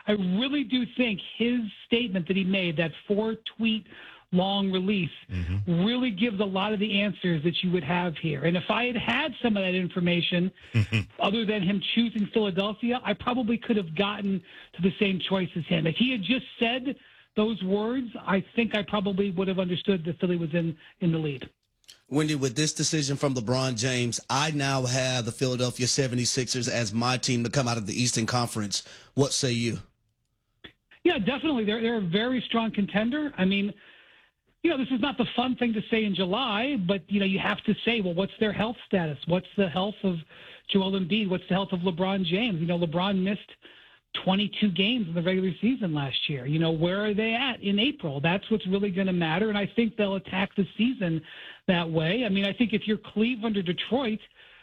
I really do think his statement that he made, that 4-tweet long release, really gives a lot of the answers that you would have here. And if I had had some of that information, other than him choosing Philadelphia, I probably could have gotten to the same choice as him. If he had just said those words, I think I probably would have understood that Philly was in the lead. Wendy, with this decision from LeBron James, I now have the Philadelphia 76ers as my team to come out of the Eastern Conference. What say you? Yeah, definitely. They're a very strong contender. I mean, this is not the fun thing to say in July, but, you have to say, well, what's their health status? What's the health of Joel Embiid? What's the health of LeBron James? LeBron missed 22 games in the regular season last year. Where are they at in April? That's what's really going to matter, and I think they'll attack the season that way. I mean, I think if you're Cleveland or Detroit,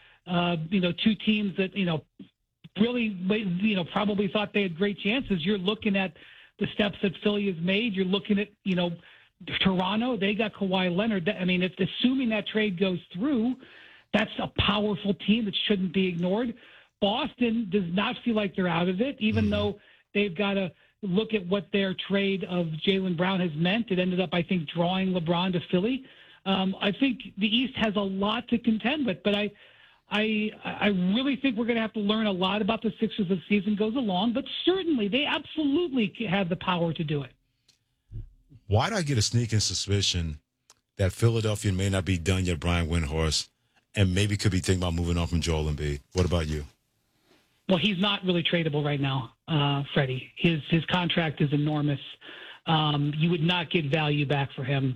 two teams that, really, probably thought they had great chances, you're looking at the steps that Philly has made. You're looking at, Toronto, they got Kawhi Leonard. I mean, if assuming that trade goes through, that's a powerful team that shouldn't be ignored. Boston does not feel like they're out of it, even though they've got to look at what their trade of Jaylen Brown has meant. It ended up, I think, drawing LeBron to Philly. I think the East has a lot to contend with, but I really think we're going to have to learn a lot about the Sixers as the season goes along, but certainly they absolutely have the power to do it. Why do I get a sneaking suspicion that Philadelphia may not be done yet, Brian Windhorst, and maybe could be thinking about moving on from Joel Embiid? What about you? Well, he's not really tradable right now, Freddie. His contract is enormous. You would not get value back for him,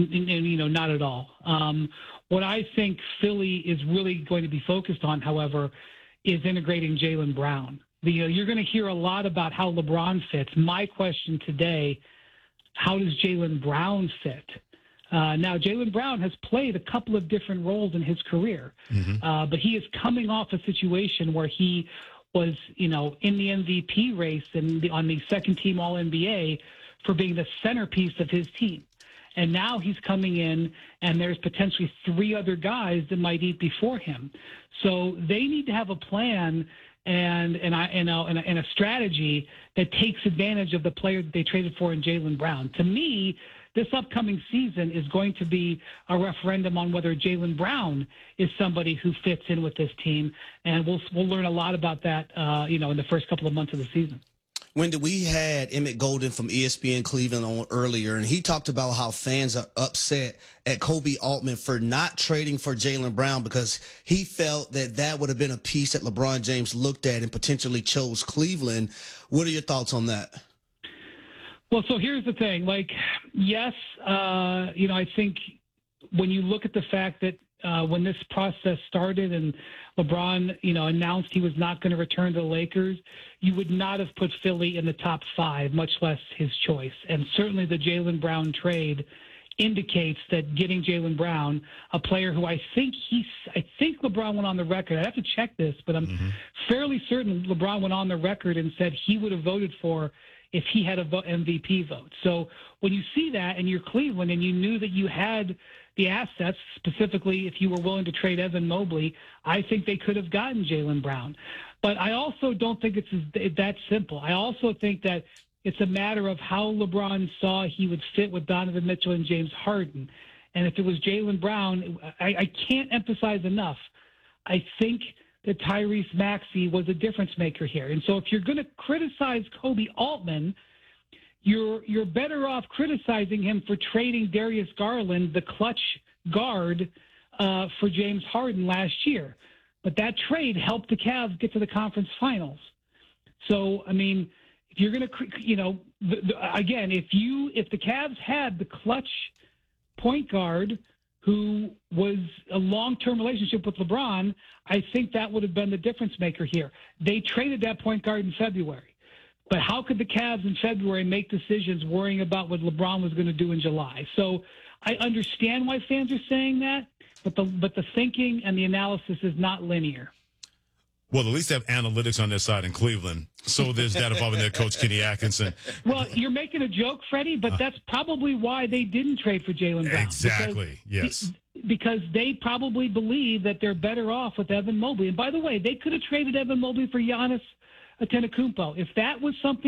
not at all. What I think Philly is really going to be focused on, however, is integrating Jaylen Brown. You're going to hear a lot about how LeBron fits. My question today, how does Jaylen Brown fit? Now, Jaylen Brown has played a couple of different roles in his career, but he is coming off a situation where he was, in the MVP race and on the second-team All-NBA for being the centerpiece of his team. And now he's coming in, and there's potentially 3 other guys that might eat before him. So they need to have a plan and a strategy that takes advantage of the player that they traded for in Jaylen Brown. To me, this upcoming season is going to be a referendum on whether Jaylen Brown is somebody who fits in with this team, and we'll learn a lot about that, in the first couple of months of the season. Wendy, we had Emmett Golden from ESPN Cleveland on earlier, and he talked about how fans are upset at Kobe Altman for not trading for Jaylen Brown because he felt that would have been a piece that LeBron James looked at and potentially chose Cleveland. What are your thoughts on that? Well, so here's the thing. Yes, I think when you look at the fact that when this process started and LeBron, announced he was not going to return to the Lakers, you would not have put Philly in the top 5, much less his choice. And certainly the Jaylen Brown trade indicates that getting Jaylen Brown, a player who I think LeBron went on the record. I have to check this, but I'm fairly certain LeBron went on the record and said he would have voted for if he had a MVP vote. So when you see that and you're Cleveland and you knew that you had the assets, specifically if you were willing to trade Evan Mobley, I think they could have gotten Jaylen Brown. But I also don't think it's that simple. I also think that it's a matter of how LeBron saw he would fit with Donovan Mitchell and James Harden. And if it was Jaylen Brown, I can't emphasize enough. I think that Tyrese Maxey was a difference maker here. And so if you're going to criticize Kobe Altman, you're better off criticizing him for trading Darius Garland, the clutch guard, for James Harden last year. But that trade helped the Cavs get to the conference finals. So, I mean, if you're going to, again, if the Cavs had the clutch point guard who was a long-term relationship with LeBron, I think that would have been the difference maker here. They traded that point guard in February. But how could the Cavs in February make decisions worrying about what LeBron was going to do in July? So I understand why fans are saying that, but the thinking and the analysis is not linear. Well, at least they have analytics on their side in Cleveland. So there's that involving their coach, Kenny Atkinson. Well, you're making a joke, Freddie, but that's probably why they didn't trade for Jaylen Brown. Exactly, yes. Because they probably believe that they're better off with Evan Mobley. And by the way, they could have traded Evan Mobley for Giannis Antetokounmpo. If that was something